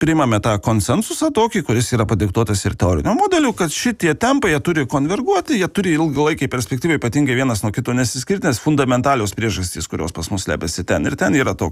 priimame tą konsensusą tokį, kuris yra padiktuotas ir teorinio modeliu, kad šitie tempai, jie turi konverguoti, jie turi ilgalaikiai perspektyvai ypatingai vienas nuo kito nesiskirti, nes fundamentalios priežastys, kurios pas mus slepiasi ten ir ten yra tokios.